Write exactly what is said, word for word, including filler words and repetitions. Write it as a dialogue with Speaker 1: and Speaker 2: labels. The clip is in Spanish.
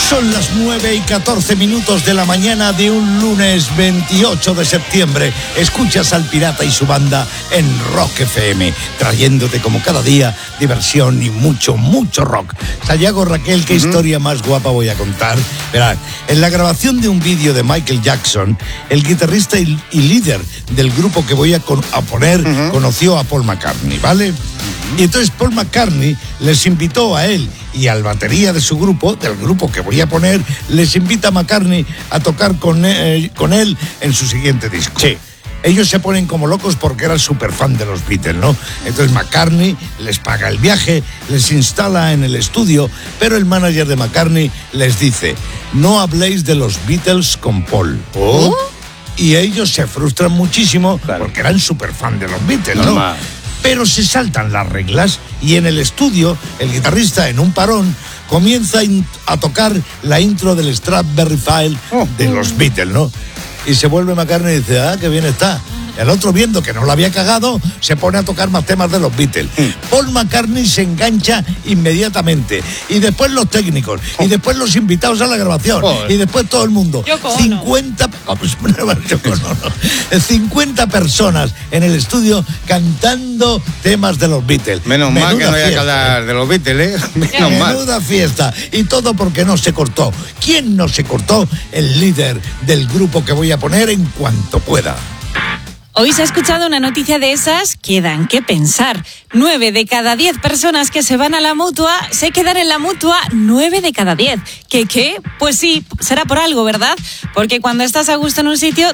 Speaker 1: Son las nueve y catorce minutos de la mañana de un lunes veintiocho de septiembre. Escuchas al Pirata y su banda en Rock F M, trayéndote como cada día diversión y mucho, mucho rock. Sayago, Raquel, ¿qué uh-huh. historia más guapa voy a contar? Verás, en la grabación de un vídeo de Michael Jackson, el guitarrista y, y líder del grupo que voy a, con, a poner uh-huh. conoció a Paul McCartney, ¿vale? Uh-huh. Y entonces Paul McCartney les invitó a él y al batería de su grupo, del grupo que voy a poner, les invita a McCartney a tocar con él, con él en su siguiente disco.
Speaker 2: Sí.
Speaker 1: Ellos se ponen como locos porque eran súper fan de los Beatles, ¿no? Entonces McCartney les paga el viaje, les instala en el estudio, pero el manager de McCartney les dice: no habléis de los Beatles con Paul.
Speaker 2: ¿Oh?
Speaker 1: Y ellos se frustran muchísimo, claro, porque eran súper fan de los Beatles, ¿no? Normal. Pero se saltan las reglas y en el estudio el guitarrista, en un parón, comienza a tocar la intro del Strawberry Fields oh. de los Beatles, ¿no? Y se vuelve McCartney y dice: ah, qué bien está. El otro, viendo que no lo había cagado, se pone a tocar más temas de los Beatles. Mm. Paul McCartney se engancha inmediatamente. Y después los técnicos. Oh. Y después los invitados a la grabación. Oh. Y después todo el mundo.
Speaker 3: Yoko
Speaker 1: cincuenta... Oh, pues, Yoko no. cincuenta personas en el estudio cantando temas de los Beatles.
Speaker 2: Menos Menuda mal que no haya que hablar de los Beatles, ¿eh? Menos
Speaker 1: Menuda
Speaker 2: mal.
Speaker 1: fiesta. Y todo porque no se cortó. ¿Quién no se cortó? El líder del grupo que voy a poner en cuanto pueda.
Speaker 3: Hoy se ha escuchado una noticia de esas que dan que pensar. Nueve de cada diez personas que se van a la Mutua se quedan en la Mutua. Nueve de cada diez. ¿Qué qué? Pues sí, será por algo, ¿verdad? Porque cuando estás a gusto en un sitio